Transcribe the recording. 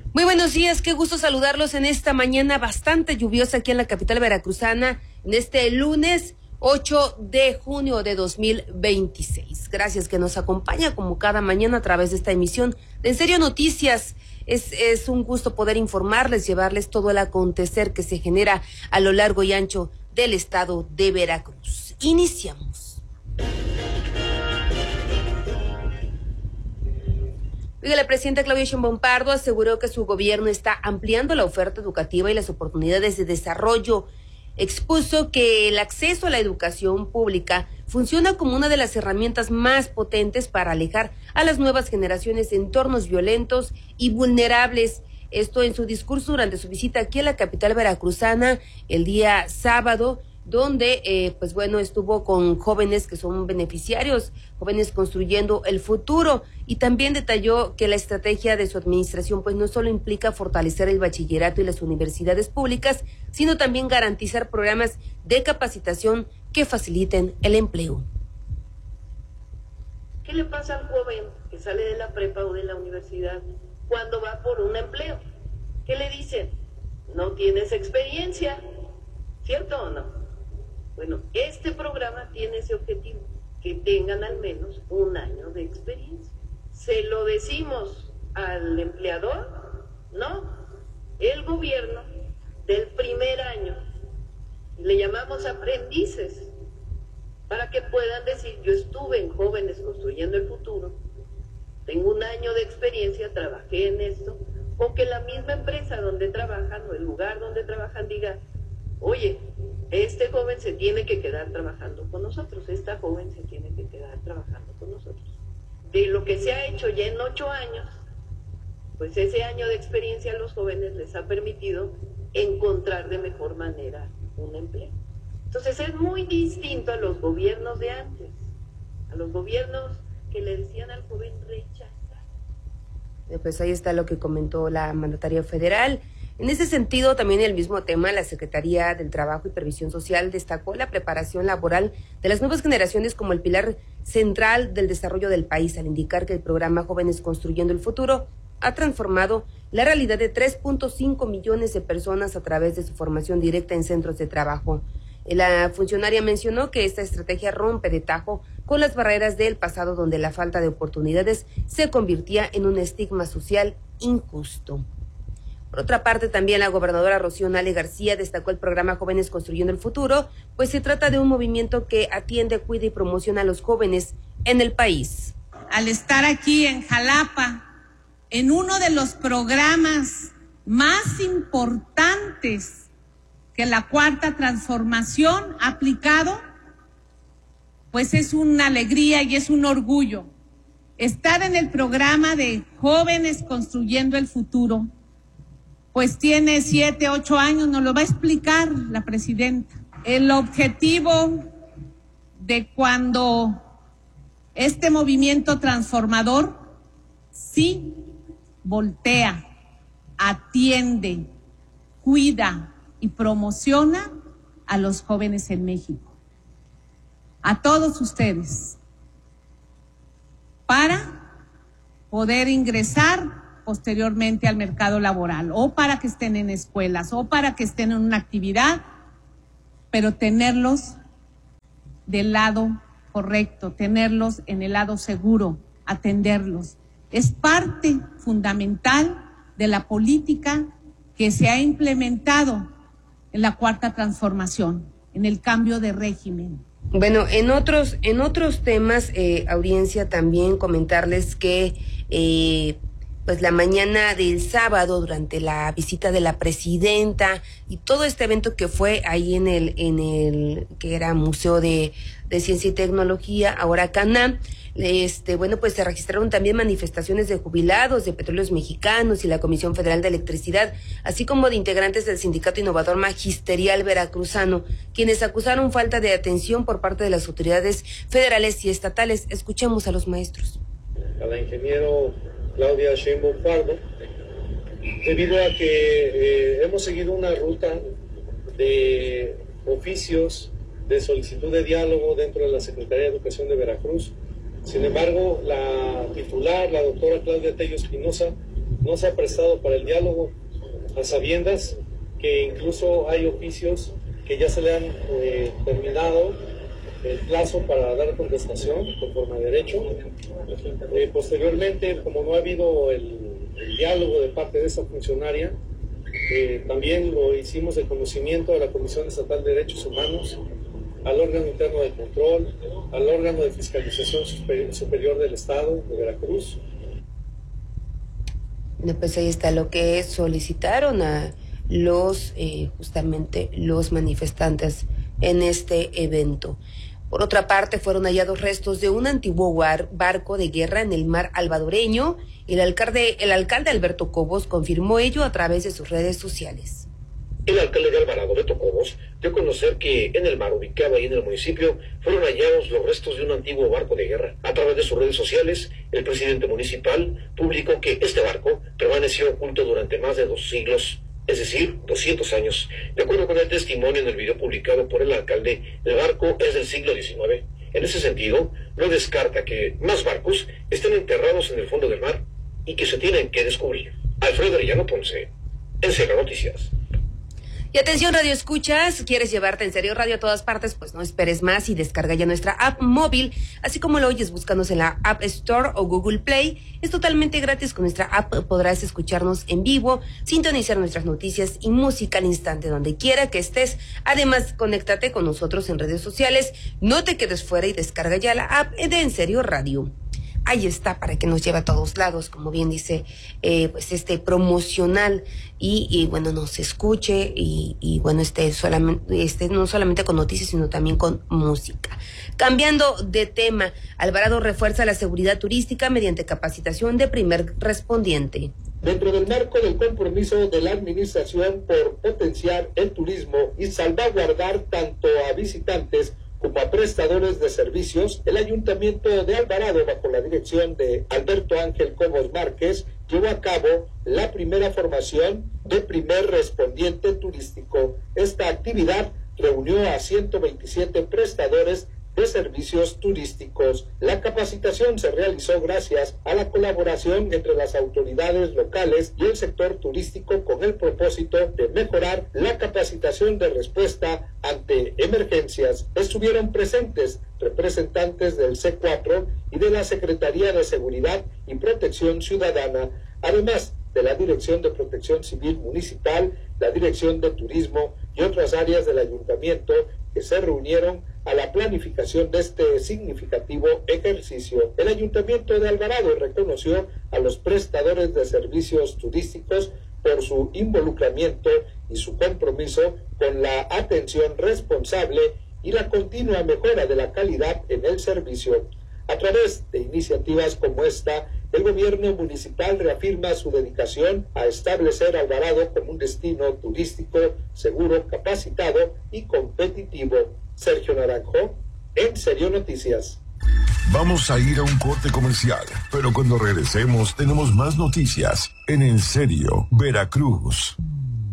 Muy buenos días, qué gusto saludarlos en esta mañana bastante lluviosa aquí en la capital veracruzana, en este lunes 8 de junio de 2026. Gracias que nos acompaña como cada mañana a través de esta emisión de En Serio Noticias. Es un gusto poder informarles, llevarles todo el acontecer que se genera a lo largo y ancho del estado de Veracruz. Iniciamos. La presidenta Claudia Sheinbaum Pardo aseguró que su gobierno está ampliando la oferta educativa y las oportunidades de desarrollo. Expuso que el acceso a la educación pública funciona como una de las herramientas más potentes para alejar a las nuevas generaciones de entornos violentos y vulnerables. Esto en su discurso durante su visita aquí a la capital veracruzana el día sábado, donde estuvo con jóvenes que son beneficiarios, jóvenes construyendo el futuro, y también detalló que la estrategia de su administración no solo implica fortalecer el bachillerato y las universidades públicas, sino también garantizar programas de capacitación que faciliten el empleo. ¿Qué le pasa al joven que sale de la prepa o de la universidad cuando va por un empleo? ¿Qué le dicen? No tienes experiencia, ¿cierto o no? Bueno, este programa tiene ese objetivo, que tengan al menos un año de experiencia. ¿Se lo decimos al empleador? No. El gobierno del primer año, le llamamos aprendices, para que puedan decir, yo estuve en Jóvenes Construyendo el Futuro, tengo un año de experiencia, trabajé en esto, o que la misma empresa donde trabajan o el lugar donde trabajan diga, oye, este joven se tiene que quedar trabajando con nosotros, esta joven se tiene que quedar trabajando con nosotros. De lo que se ha hecho ya en 8 años, pues ese año de experiencia a los jóvenes les ha permitido encontrar de mejor manera un empleo. Entonces es muy distinto a los gobiernos de antes, a los gobiernos que le decían al joven rechazar. Pues ahí está lo que comentó la mandataria federal. En ese sentido, también el mismo tema, la Secretaría del Trabajo y Previsión Social destacó la preparación laboral de las nuevas generaciones como el pilar central del desarrollo del país, al indicar que el programa Jóvenes Construyendo el Futuro ha transformado la realidad de 3.5 millones de personas a través de su formación directa en centros de trabajo. La funcionaria mencionó que esta estrategia rompe de tajo con las barreras del pasado, donde la falta de oportunidades se convertía en un estigma social injusto. Por otra parte, también la gobernadora Rocío Nale García destacó el programa Jóvenes Construyendo el Futuro, pues se trata de un movimiento que atiende, cuida y promociona a los jóvenes en el país. Al estar aquí en Jalapa, en uno de los programas más importantes que la Cuarta Transformación ha aplicado, pues es una alegría y es un orgullo estar en el programa de Jóvenes Construyendo el Futuro. Pues tiene 7, 8 años, nos lo va a explicar la presidenta. El objetivo de cuando este movimiento transformador sí voltea, atiende, cuida y promociona a los jóvenes en México. A todos ustedes, para poder ingresar posteriormente al mercado laboral, o para que estén en escuelas, o para que estén en una actividad, pero tenerlos del lado correcto, tenerlos en el lado seguro, atenderlos. Es parte fundamental de la política que se ha implementado en la Cuarta Transformación, en el cambio de régimen. Bueno, en otros temas, audiencia, también comentarles que pues la mañana del sábado, durante la visita de la presidenta y todo este evento que fue ahí en el que era Museo de Ciencia y Tecnología, ahora CANAM, pues se registraron también manifestaciones de jubilados de Petróleos Mexicanos y la Comisión Federal de Electricidad, así como de integrantes del Sindicato Innovador Magisterial Veracruzano, quienes acusaron falta de atención por parte de las autoridades federales y estatales. Escuchemos a los maestros. A la ingeniero Claudia Sheinbaum Pardo, debido a que hemos seguido una ruta de oficios de solicitud de diálogo dentro de la Secretaría de Educación de Veracruz. Sin embargo, la titular, la doctora Claudia Tello Espinosa, no se ha prestado para el diálogo, a sabiendas que incluso hay oficios que ya se le han terminado el plazo para dar contestación conforme a derecho. Posteriormente, como no ha habido el diálogo de parte de esa funcionaria, también lo hicimos de conocimiento a la Comisión Estatal de Derechos Humanos, al órgano interno de control, al órgano de fiscalización superior del Estado de Veracruz. Pues ahí está lo que solicitaron a los justamente los manifestantes en este evento. Por otra parte, fueron hallados restos de un antiguo barco de guerra en el mar albadoreño y el alcalde Alberto Cobos confirmó ello a través de sus redes sociales. El alcalde de Alvarado, Beto Cobos, dio a conocer que en el mar ubicado ahí en el municipio fueron hallados los restos de un antiguo barco de guerra. A través de sus redes sociales, el presidente municipal publicó que este barco permaneció oculto durante más de 2 siglos, es decir, 200 años. De acuerdo con el testimonio en el video publicado por el alcalde, el barco es del siglo XIX. En ese sentido, no descarta que más barcos estén enterrados en el fondo del mar y que se tienen que descubrir. Alfredo Arellano Ponce, En Serio Noticias. Y atención, Radio Escuchas, ¿quieres llevarte En Serio Radio a todas partes? Pues no esperes más y descarga ya nuestra app móvil, así como lo oyes, búscanos en la App Store o Google Play. Es totalmente gratis. Con nuestra app podrás escucharnos en vivo, sintonizar nuestras noticias y música al instante, donde quiera que estés. Además, conéctate con nosotros en redes sociales, no te quedes fuera y descarga ya la app de En Serio Radio. Ahí está, para que nos lleve a todos lados, como bien dice, pues promocional y bueno, nos escuche y bueno, no solamente con noticias, sino también con música. Cambiando de tema, Alvarado refuerza la seguridad turística mediante capacitación de primer respondiente. Dentro del marco del compromiso de la administración por potenciar el turismo y salvaguardar tanto a visitantes como a prestadores de servicios, el Ayuntamiento de Alvarado, bajo la dirección de Alberto Ángel Cobos Márquez, llevó a cabo la primera formación de primer respondiente turístico. Esta actividad reunió a 127 prestadores de servicios turísticos. La capacitación se realizó gracias a la colaboración entre las autoridades locales y el sector turístico con el propósito de mejorar la capacitación de respuesta ante emergencias. Estuvieron presentes representantes del C4 y de la Secretaría de Seguridad y Protección Ciudadana, además de la Dirección de Protección Civil Municipal, la Dirección de Turismo y otras áreas del Ayuntamiento que se reunieron a la planificación de este significativo ejercicio. El Ayuntamiento de Alvarado reconoció a los prestadores de servicios turísticos por su involucramiento y su compromiso con la atención responsable y la continua mejora de la calidad en el servicio. A través de iniciativas como esta, el gobierno municipal reafirma su dedicación a establecer Alvarado como un destino turístico seguro, capacitado y competitivo. Sergio Naranjo, En Serio Noticias. Vamos a ir a un corte comercial, pero cuando regresemos tenemos más noticias en Serio Veracruz.